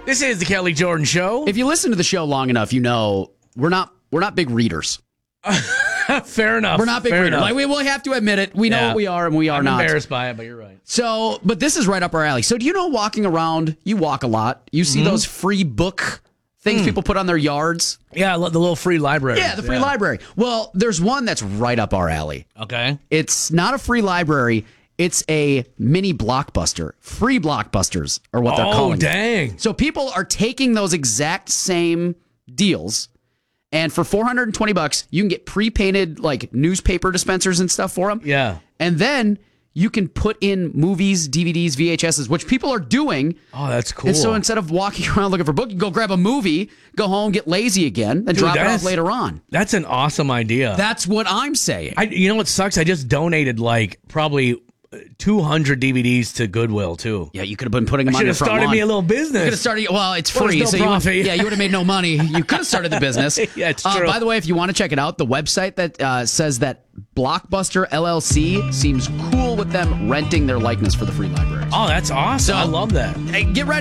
This is the Kelly Jordan Show. If you listen to the show long enough, you know we're not big readers. Fair enough. We're not big readers. Like, we will have to admit it. We know what we are and we are not. I'm embarrassed by it, but you're right. So, but this is right up our alley. So do you know walking around, you walk a lot. You see those free book things people put on their yards? Yeah, the little free library. Yeah, the free library. Well, there's one that's right up our alley. Okay. It's not a free library. It's a mini Blockbuster. Free Blockbusters are what they're calling it. Oh, dang. So people are taking those exact same deals, and for $420, you can get pre-painted like newspaper dispensers and stuff for them. Yeah. And then you can put in movies, DVDs, VHSs, which people are doing. Oh, that's cool. And so instead of walking around looking for a book, you can go grab a movie, go home, get lazy again, and drop it off later on. That's an awesome idea. That's what I'm saying. You know what sucks? I just donated like probably 200 DVDs to Goodwill too. Yeah, you could have been putting them on your front lawn. Should have started me a little business. You could have started. Well, it's free, no so profit. you would have made no money. You could have started the business. Yeah, it's true. By the way, if you want to check it out, the website that says that Blockbuster LLC seems cool with them renting their likeness for the free library. Oh, that's awesome! So, I love that. Hey, get ready.